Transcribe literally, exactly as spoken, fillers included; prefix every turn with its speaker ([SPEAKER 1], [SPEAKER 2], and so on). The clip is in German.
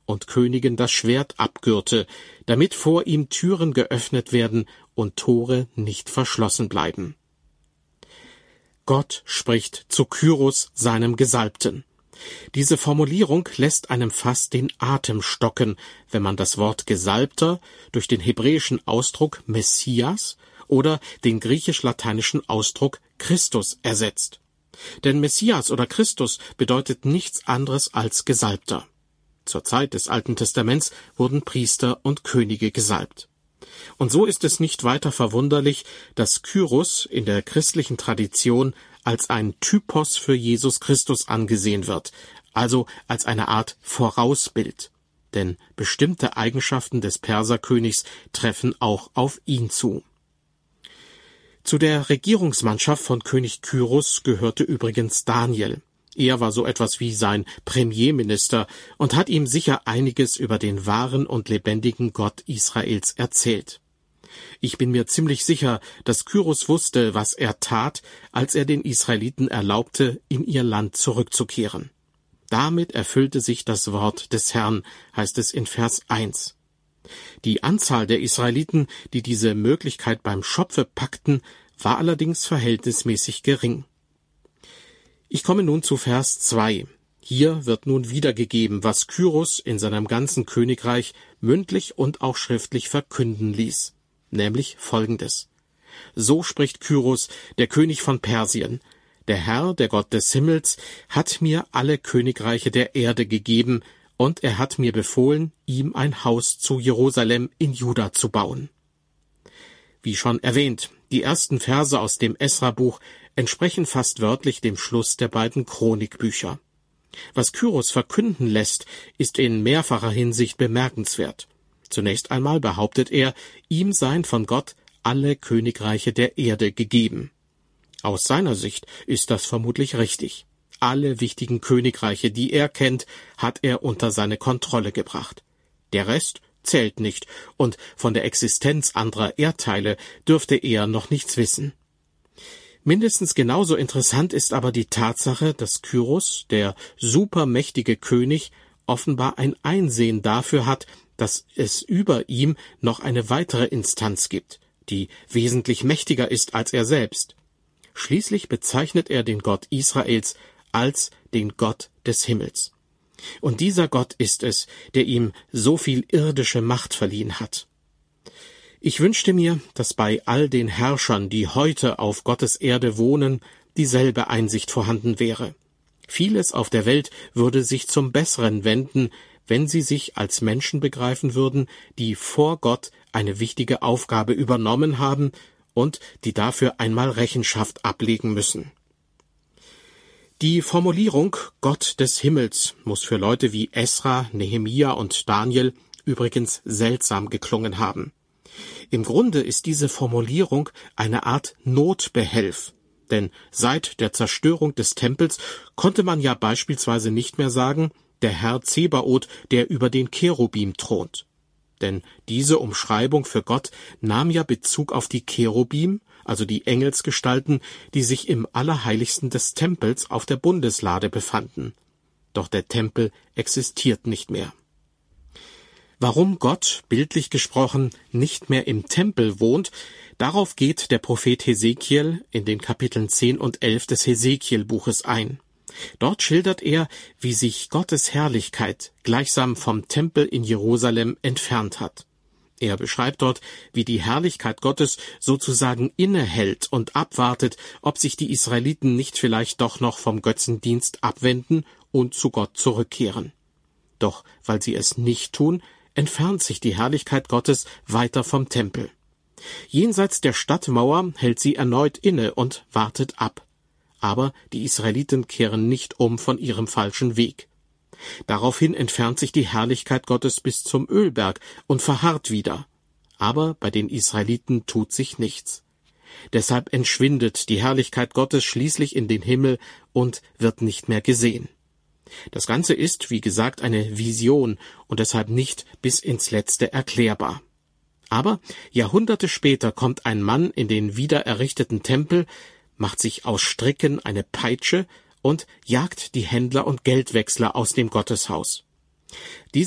[SPEAKER 1] und Königen das Schwert abgürte, damit vor ihm Türen geöffnet werden und Tore nicht verschlossen bleiben. Gott spricht zu Kyros, seinem Gesalbten. Diese Formulierung lässt einem fast den Atem stocken, wenn man das Wort Gesalbter durch den hebräischen Ausdruck Messias oder den griechisch-lateinischen Ausdruck Christus ersetzt. Denn Messias oder Christus bedeutet nichts anderes als Gesalbter. Zur Zeit des Alten Testaments wurden Priester und Könige gesalbt. Und so ist es nicht weiter verwunderlich, dass Kyros in der christlichen Tradition als ein Typos für Jesus Christus angesehen wird, also als eine Art Vorausbild. Denn bestimmte Eigenschaften des Perserkönigs treffen auch auf ihn zu. Zu der Regierungsmannschaft von König Kyros gehörte übrigens Daniel. Er war so etwas wie sein Premierminister und hat ihm sicher einiges über den wahren und lebendigen Gott Israels erzählt. Ich bin mir ziemlich sicher, dass Kyros wusste, was er tat, als er den Israeliten erlaubte, in ihr Land zurückzukehren. Damit erfüllte sich das Wort des Herrn, heißt es in Vers eins. Die Anzahl der Israeliten, die diese Möglichkeit beim Schopfe packten, war allerdings verhältnismäßig gering. Ich komme nun zu Vers zwei. Hier wird nun wiedergegeben, was Kyros in seinem ganzen Königreich mündlich und auch schriftlich verkünden ließ, nämlich Folgendes. So spricht Kyros, der König von Persien: Der Herr, der Gott des Himmels, hat mir alle Königreiche der Erde gegeben, und er hat mir befohlen, ihm ein Haus zu Jerusalem in Juda zu bauen. Wie schon erwähnt, die ersten Verse aus dem Esra-Buch entsprechen fast wörtlich dem Schluss der beiden Chronikbücher. Was Kyros verkünden lässt, ist in mehrfacher Hinsicht bemerkenswert. Zunächst einmal behauptet er, ihm seien von Gott alle Königreiche der Erde gegeben. Aus seiner Sicht ist das vermutlich richtig. Alle wichtigen Königreiche, die er kennt, hat er unter seine Kontrolle gebracht. Der Rest zählt nicht, und von der Existenz anderer Erdteile dürfte er noch nichts wissen. Mindestens genauso interessant ist aber die Tatsache, dass Kyros, der supermächtige König, offenbar ein Einsehen dafür hat, dass es über ihm noch eine weitere Instanz gibt, die wesentlich mächtiger ist als er selbst. Schließlich bezeichnet er den Gott Israels als den Gott des Himmels. Und dieser Gott ist es, der ihm so viel irdische Macht verliehen hat. Ich wünschte mir, dass bei all den Herrschern, die heute auf Gottes Erde wohnen, dieselbe Einsicht vorhanden wäre. Vieles auf der Welt würde sich zum Besseren wenden, wenn sie sich als Menschen begreifen würden, die vor Gott eine wichtige Aufgabe übernommen haben und die dafür einmal Rechenschaft ablegen müssen. Die Formulierung Gott des Himmels muss für Leute wie Esra, Nehemia und Daniel übrigens seltsam geklungen haben. Im Grunde ist diese Formulierung eine Art Notbehelf, denn seit der Zerstörung des Tempels konnte man ja beispielsweise nicht mehr sagen, der Herr Zebaoth, der über den Cherubim thront. Denn diese Umschreibung für Gott nahm ja Bezug auf die Cherubim, also die Engelsgestalten, die sich im Allerheiligsten des Tempels auf der Bundeslade befanden. Doch der Tempel existiert nicht mehr. Warum Gott, bildlich gesprochen, nicht mehr im Tempel wohnt, darauf geht der Prophet Hesekiel in den Kapiteln zehn und elf des Hesekiel-Buches ein. Dort schildert er, wie sich Gottes Herrlichkeit gleichsam vom Tempel in Jerusalem entfernt hat. Er beschreibt dort, wie die Herrlichkeit Gottes sozusagen innehält und abwartet, ob sich die Israeliten nicht vielleicht doch noch vom Götzendienst abwenden und zu Gott zurückkehren. Doch weil sie es nicht tun, entfernt sich die Herrlichkeit Gottes weiter vom Tempel. Jenseits der Stadtmauer hält sie erneut inne und wartet ab. Aber die Israeliten kehren nicht um von ihrem falschen Weg. Daraufhin entfernt sich die Herrlichkeit Gottes bis zum Ölberg und verharrt wieder. Aber bei den Israeliten tut sich nichts. Deshalb entschwindet die Herrlichkeit Gottes schließlich in den Himmel und wird nicht mehr gesehen. Das Ganze ist, wie gesagt, eine Vision und deshalb nicht bis ins Letzte erklärbar. Aber Jahrhunderte später kommt ein Mann in den wiedererrichteten Tempel, macht sich aus Stricken eine Peitsche und jagt die Händler und Geldwechsler aus dem Gotteshaus. Diese